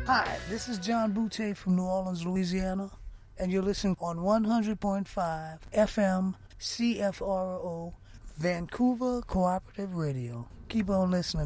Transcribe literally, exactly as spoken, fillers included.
Hi, this is John Boutte from New Orleans, Louisiana, and you're listening on one hundred point five F M C F R O, Vancouver Cooperative Radio. Keep on listening.